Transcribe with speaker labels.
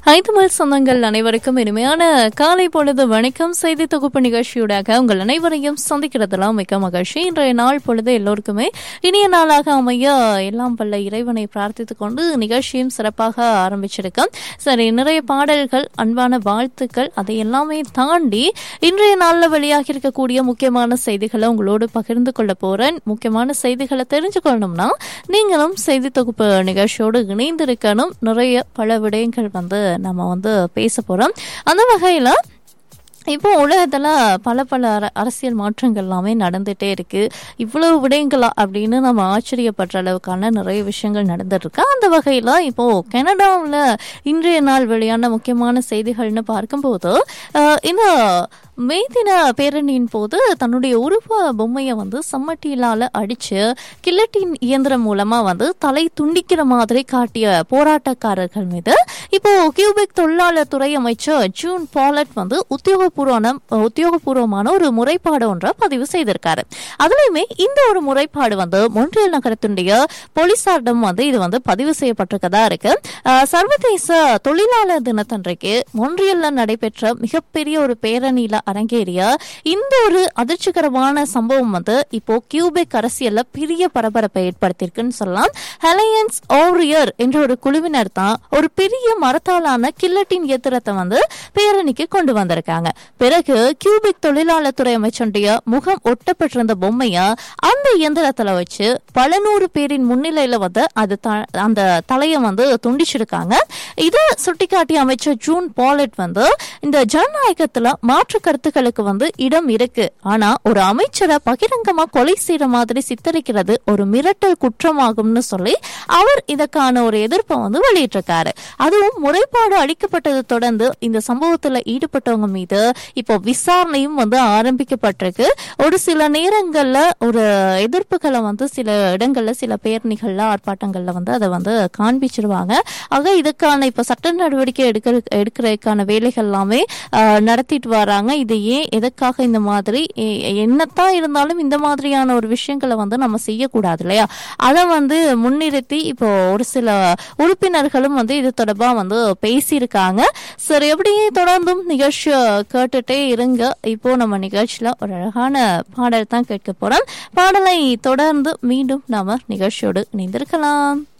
Speaker 1: ஐதமிழ் சொந்தங்கள் அனைவருக்கும் இனிமையான காலை பொழுது வணக்கம். செய்தி தொகுப்பு நிகழ்ச்சியூடாக உங்கள் அனைவரையும் சந்திக்கிறதுலாம் மிக்க மகிழ்ச்சி. இன்றைய நாள் பொழுது எல்லோருக்குமே இனிய நாளாக அமைய எல்லாம் வல்ல இறைவனை பிரார்த்தித்துக் கொண்டு நிகழ்ச்சியும் சிறப்பாக ஆரம்பிச்சிருக்கோம். சரி, நிறைய பாடல்கள், அன்பான வாழ்த்துக்கள், அதை எல்லாமே தாண்டி இன்றைய நாளில் வெளியாகி இருக்கக்கூடிய முக்கியமான செய்திகளை உங்களோடு பகிர்ந்து கொள்ள போறேன். முக்கியமான செய்திகளை தெரிஞ்சுக்கொள்ளணும்னா நீங்களும் செய்தி தொகுப்பு நிகழ்ச்சியோடு இணைந்திருக்கணும். நிறைய பல விடயங்கள் நம்ம பேச போறோம். அந்த வகையில இப்போ உலகத்துல பல அரசியல் மாற்றங்கள் எல்லாமே நடந்துட்டே இருக்கு. இவ்வளவு விடயங்களா அப்படின்னு நம்ம ஆச்சரியப்படுற அளவுக்கான நிறைய விஷயங்கள் நடந்துட்டு இருக்கு. அந்த வகையில இப்போ கனடாவில் இன்றைய நாள் வெளியான முக்கியமான செய்திகள்னு பார்க்கும்போது இந்த மே தின பேரணியின் போது தன்னுடைய உருவ பொம்மையை சம்மட்டியிலால அடிச்சு கில்லட்டின் இயந்திரம் மூலமா தலை துண்டிக்கிற மாதிரி காட்டிய போராட்டக்காரர்கள் மீது இப்போ கியூபெக் தொழிலாளர் துறை அமைச்சர் ஜூன் பாலட் உத்தியோகபூர்வமான ஒரு முறைப்பாடு ஒன்றை பதிவு செய்திருக்காரு. அதுலயுமே இந்த ஒரு முறைப்பாடு மொன்றியல் நகரத்தினுடைய போலீசாரிடம் இது பதிவு செய்யப்பட்டிருக்கதா இருக்கு. சர்வதேச தொழிலாளர் தினத்தன்றைக்கு மொன்றியல்ல நடைபெற்ற மிகப்பெரிய ஒரு பேரணியில அரங்கேறிய இந்த ஒரு அதிர்ச்சிகரமான சம்பவம் இப்போ கியூபெக் அரசியல்ல பெரிய பரபரப்பை ஏற்படுத்தியிருக்குன்னு சொல்லலாம். அலையன்ஸ் ஓரியர் என்ற ஒரு குழுவினர் தான் ஒரு பெரிய மரத்தாலான கில்லட்டின் இயந்திரத்தை பேரணிக்கு கொண்டு வந்திருக்காங்க. பிறகு கியூபெக் தொழிலாளர் துறை அமைச்சருடைய முகம் ஒட்டப்பட்டிருந்த பொம்மைய அந்த இயந்திரத்துல வச்சு பல நூறு பேரின் முன்னிலையில அது அந்த தலையை துண்டிச்சிருக்காங்க. இதை சுட்டிக்காட்டிய அமைச்சர் ஜூன் பாலட் இந்த ஜனநாயகத்துல மாற்று கருத்துக்களுக்கு இடம் இருக்கு, ஆனா ஒரு அமைச்சரை பகிரங்கமா கொலை செய்யற மாதிரி சித்தரிக்கிறது ஒரு மிரட்டல் குற்றமாகும்னு சொல்லி அவர் இதற்கான ஒரு எதிர்ப்பை வெளியிட்டிருக்காரு. அதுவும் முறைப்பாடு அளிக்கப்பட்டதை தொடர்ந்து இந்த சம்பவத்துல ஈடுபட்டவங்க மீது இப்போ விசாரணையும் ஆரம்பிக்கப்பட்டிருக்கு. ஒரு சில நேரங்கள்ல ஒரு எதிர்ப்புகளை சில இடங்கள்ல சில பேரணிகள்ல ஆர்ப்பாட்டங்கள்ல அதை காண்பிச்சிருவாங்க. ஆக இதுக்கான இப்ப சட்ட நடவடிக்கை எடுக்கிறதுக்கான வேலைகள் எல்லாமே நடத்திட்டு வராங்க. இது ஏன் எதற்காக இந்த மாதிரி என்னத்தான் இருந்தாலும் இந்த மாதிரியான ஒரு விஷயங்களை நம்ம செய்யக்கூடாது இல்லையா? அதை முன்னிறுத்தி இப்போ ஒரு சில உறுப்பினர்களும் இது தொடர்பா பேசியிருக்காங்க. சரி, எப்படியே தொடர்ந்தும் நிகழ்ச்சியை கேட்டுட்டே இருங்க. இப்போ நம்ம நிகழ்ச்சியில ஒரு அழகான பாடல் தான் கேட்க போறோம். பாடலை தொடர்ந்து மீண்டும் நாம நிகழ்ச்சியோடு இணைந்திருக்கலாம்.